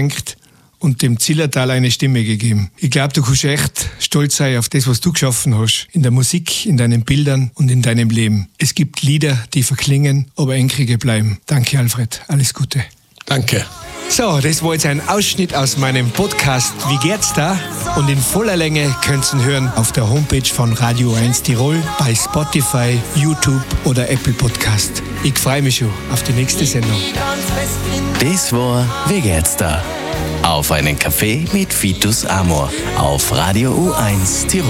geschenkt und dem Zillertal eine Stimme gegeben. Ich glaube, du kannst echt stolz sein auf das, was du geschaffen hast. In der Musik, in deinen Bildern und in deinem Leben. Es gibt Lieder, die verklingen, aber Enkrige bleiben. Danke, Alfred. Alles Gute. Danke. So, das war jetzt ein Ausschnitt aus meinem Podcast Wie geht's da? Und in voller Länge könnt ihr ihn hören auf der Homepage von Radio 1 Tirol, bei Spotify, YouTube oder Apple Podcast. Ich freue mich schon auf die nächste Sendung. Das war Wie geht's da? Auf einen Kaffee mit Vitus Amor auf Radio U1 Tirol.